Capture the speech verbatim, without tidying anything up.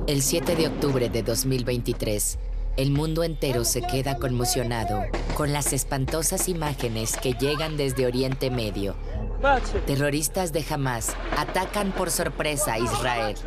El siete de octubre de dos mil veintitrés, el mundo entero se queda conmocionado con las espantosas imágenes que llegan desde Oriente Medio. Terroristas de Hamás atacan por sorpresa a Israel.